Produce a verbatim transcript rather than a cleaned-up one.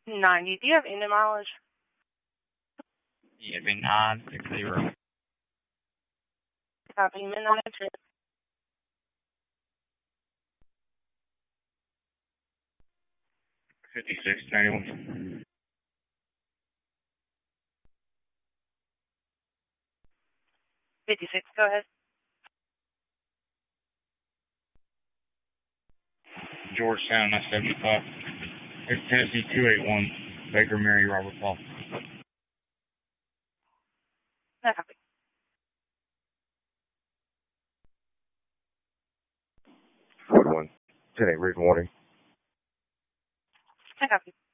ninety. Do you have engine mileage? Yeah, be nine six zero. Copy. Midnight entry. Fifty-six ninety-one. fifty-six, go ahead. Georgetown, I seventy-five. It's Tennessee two eight one. Baker Mary Robert Paul. No copy. One one. Ten eight, read warning. No copy.